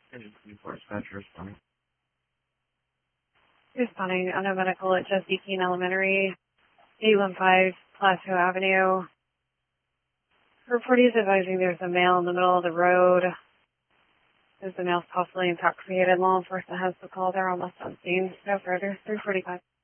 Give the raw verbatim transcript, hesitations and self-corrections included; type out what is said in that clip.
Newport Dispatcher responding. Responding on a medical at Jesse Keene Elementary, eight one five Plateau Avenue. Report is advising there's a male in the middle of the road. There's a male possibly intoxicated. Law enforcement has the call. They're almost on scene. No further. three forty-five.